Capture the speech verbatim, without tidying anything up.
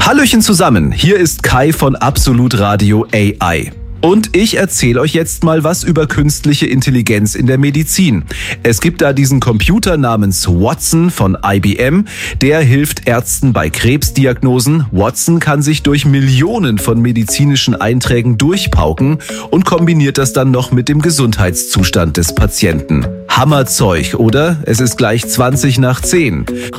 Hallöchen zusammen, hier ist Kai von Absolut Radio A I. Und ich erzähle euch jetzt mal was über künstliche Intelligenz in der Medizin. Es gibt da diesen Computer namens Watson von I B M, der hilft Ärzten bei Krebsdiagnosen. Watson kann sich durch Millionen von medizinischen Einträgen durchpauken und kombiniert das dann noch mit dem Gesundheitszustand des Patienten. Hammerzeug, oder? Es ist gleich zwanzig nach zehn.